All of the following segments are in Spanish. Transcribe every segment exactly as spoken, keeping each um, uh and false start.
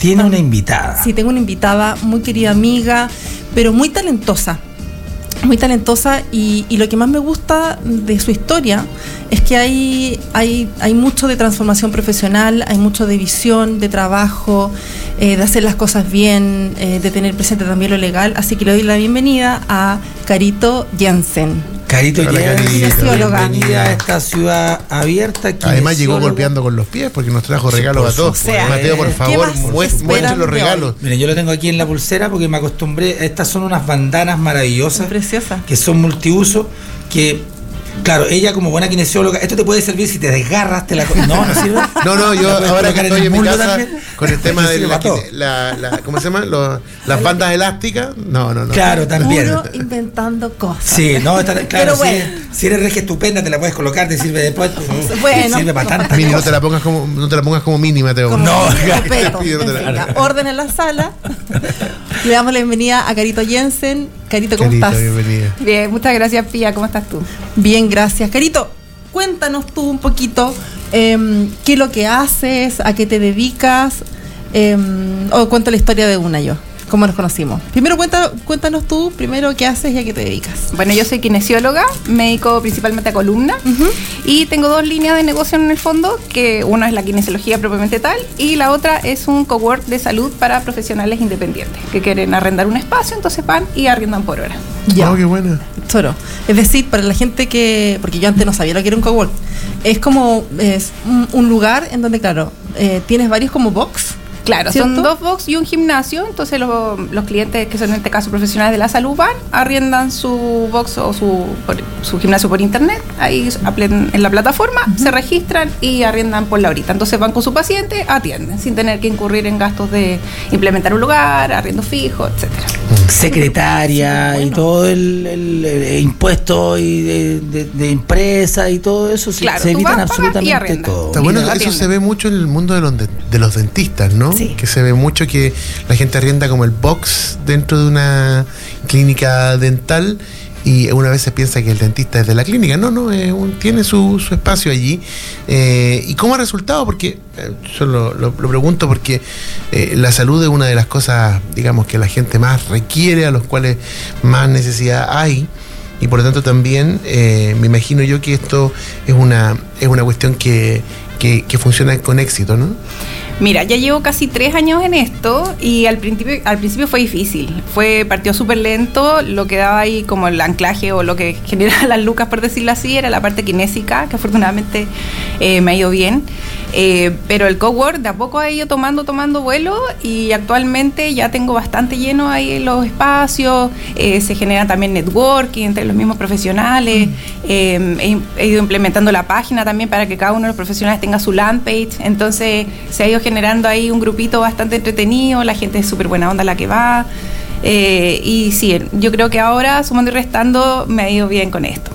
Tiene una invitada. Sí, tengo una invitada, muy querida amiga, pero muy talentosa. Muy talentosa y, y lo que más me gusta de su historia es que hay, hay, hay mucho de transformación profesional, hay mucho de visión, de trabajo, eh, de hacer las cosas bien, eh, de tener presente también lo legal. Así que le doy la bienvenida a Carito Jensen. Carito Jensen, bienvenida a esta ciudad abierta. Además llegó golpeando con los pies porque nos trajo regalos a todos. O sea, Mateo, por favor, muestre los regalos. Miren, yo lo tengo aquí en la pulsera porque me acostumbré. Estas son unas bandanas maravillosas. Preciosas. Que son multiuso, que... Claro, ella como buena kinesióloga, esto te puede servir si te desgarras, te la... No, no sirve. No, no, yo ahora que estoy en mi casa también, con el tema de la, la, la, ¿cómo se llama? Los, las bandas elásticas, no, no, no. Claro, también. Puro inventando cosas. Sí, no, está, claro, Pero bueno. si, eres, si eres regia estupenda, te la puedes colocar, te sirve después. Bueno, te sirve para tantas Mini, cosas. no te la pongas como, no te la pongas como mini, Mateo. Como no, respeto. Orden en la sala. Le damos la bienvenida a Carito Jensen. Carito, ¿cómo Carito, estás? Bienvenida. Bien, muchas gracias, Pía. ¿Cómo estás tú? Bien, gracias. Carito, cuéntanos tú un poquito eh, qué es lo que haces, a qué te dedicas, eh, o cuento la historia de una yo, cómo nos conocimos. Primero cuenta, cuéntanos tú, primero qué haces y a qué te dedicas. Bueno, yo soy kinesióloga, me dedico principalmente a columna Uh-huh. y tengo dos líneas de negocio en el fondo, que una es la kinesiología propiamente tal y la otra es un cowork de salud para profesionales independientes que quieren arrendar un espacio, entonces van y arriendan por hora. Ya. Oh, qué buena. Toro. Es decir, para la gente que, porque yo antes no sabía lo que era un cowork, es como es un, un lugar en donde, claro, eh, tienes varios como box. Claro, ¿cierto? son dos box y un gimnasio, entonces los, los clientes que son en este caso profesionales de la salud van, arriendan su box o su, por, su gimnasio por internet, ahí en la plataforma, uh-huh. se registran y arriendan por la horita. Entonces van con su paciente, atienden, sin tener que incurrir en gastos de implementar un lugar, arriendo fijo, etcétera. Secretaria sí, bueno. y todo el, el, el impuesto y de, de, de empresa y todo eso, claro, se evitan absolutamente todo. Está bueno, eso se ve mucho en el mundo de los, de, de los dentistas, ¿no? Sí. Que se ve mucho que la gente arrienda como el box dentro de una clínica dental y una vez se piensa que el dentista es de la clínica. No, no, es un, tiene su, su espacio allí. Eh, ¿Y cómo ha resultado? Porque eh, yo lo, lo, lo pregunto porque eh, la salud es una de las cosas, digamos, que la gente más requiere, a los cuales más necesidad hay. Y por lo tanto también eh, me imagino yo que esto es una, es una cuestión que, que, que funciona con éxito, ¿no? Mira, ya llevo casi tres años en esto y al principio, al principio fue difícil. Fue, partió súper lento, lo que daba ahí como el anclaje o lo que generaba las lucas, por decirlo así, era la parte kinésica, que afortunadamente eh, me ha ido bien. Eh, pero el cowork de a poco ha ido tomando, tomando vuelo y actualmente ya tengo bastante lleno ahí en los espacios, eh, se genera también networking entre los mismos profesionales, mm. eh, he, he ido implementando la página también para que cada uno de los profesionales tenga su landing page, entonces se ha ido generando ahí un grupito bastante entretenido, la gente es súper buena onda la que va. Eh, y sí, yo creo que ahora, sumando y restando, me ha ido bien con esto.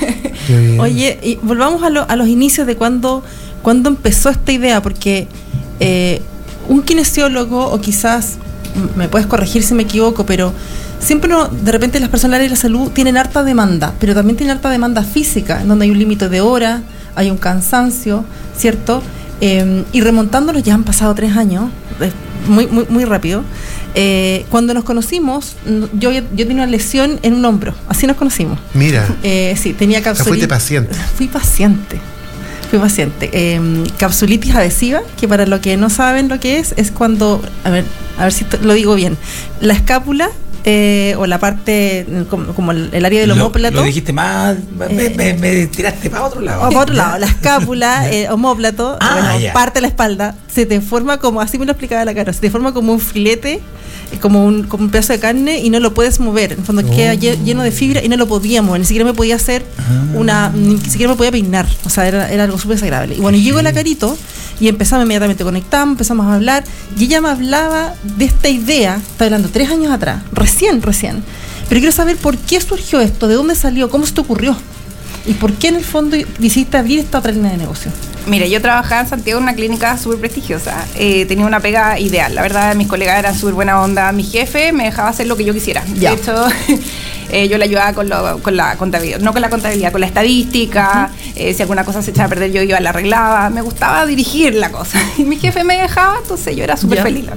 Oye, y volvamos a, lo, a los inicios de cuando, cuando empezó esta idea, porque eh, un kinesiólogo, o quizás, me puedes corregir si me equivoco, pero siempre no, de repente las personas de la salud tienen harta demanda, pero también tienen harta demanda física, en donde hay un límite de hora, hay un cansancio, ¿cierto? Eh, y remontándonos, ya han pasado tres años, eh, muy, muy, muy rápido. Eh, cuando nos conocimos, yo, yo tenía una lesión en un hombro, así nos conocimos. Mira. Eh, sí, tenía capsulitis. O sea, fuiste paciente. Fui paciente. Fui paciente. Eh, capsulitis adhesiva, que para los que no saben lo que es, es cuando, a ver, a ver si lo digo bien, la escápula eh, o la parte, como, como el, el área del omóplato. Lo dijiste más, eh, me, me, me tiraste para otro lado. O para otro lado, la escápula, eh, omóplato, ah, bueno, parte de la espalda, se te forma como, así me lo explicaba la cara, se te forma como un filete, como un, como un pedazo de carne y no lo puedes mover. En el fondo oh. queda lleno de fibra y no lo podía mover, ni siquiera me podía hacer ah. una, ni siquiera me podía peinar, o sea, era, era algo súper desagradable. Y bueno, sí. Llego a la Carito y empezamos inmediatamente, conectamos, empezamos a hablar y ella me hablaba de esta idea, está hablando tres años atrás, recién, recién. Pero quiero saber por qué surgió esto, de dónde salió, cómo se te ocurrió y por qué en el fondo decidiste abrir esta otra línea de negocio. Mira, yo trabajaba en Santiago en una clínica súper prestigiosa, eh, tenía una pega ideal, la verdad mis colegas eran súper buena onda, mi jefe me dejaba hacer lo que yo quisiera, ya. De hecho eh, yo le ayudaba con, lo, con la contabilidad, no con la contabilidad, con la estadística, uh-huh. eh, si alguna cosa se echaba a perder yo iba, la arreglaba, me gustaba dirigir la cosa y mi jefe me dejaba, entonces yo era súper feliz.